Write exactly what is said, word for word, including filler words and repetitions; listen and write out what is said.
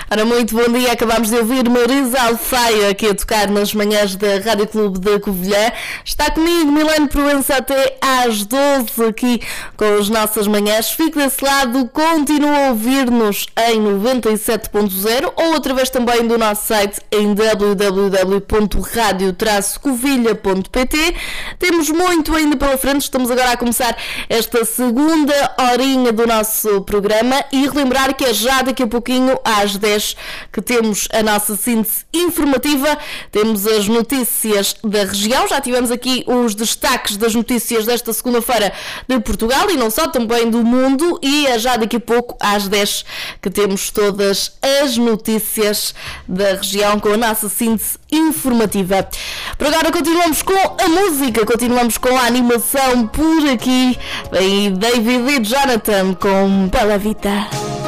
Ora, muito bom dia, acabamos de ouvir Marisa Alfaia aqui a tocar nas manhãs da Rádio Clube de Covilhã. Está comigo Milene Proença até às doze aqui com as nossas manhãs. Fique desse lado, continua a ouvir-nos em noventa e sete ponto zero ou através também do nosso site em w w w ponto radio traço covilha ponto p t. Temos muito ainda pela frente, estamos agora a começar esta segunda horinha do nosso programa e relembrar que é já daqui a pouquinho às dez que temos a nossa síntese informativa, temos as notícias da região, já tivemos aqui os destaques das notícias desta segunda-feira de Portugal e não só, também do mundo, e é já daqui a pouco às dez que temos todas as notícias da região com a nossa síntese informativa. Por agora continuamos com a música, continuamos com a animação por aqui, vem David e Jonathan com Bella Vita.